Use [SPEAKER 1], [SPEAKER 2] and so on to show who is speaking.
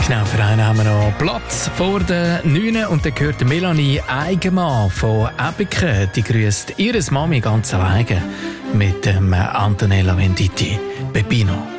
[SPEAKER 1] Genau, für einen haben wir noch Platz vor den 9. Und dann gehört Melanie Eigenmann von Ebiken. Die grüßt ihre Mami ganz alleine mit dem Antonella Venditti. Peppino.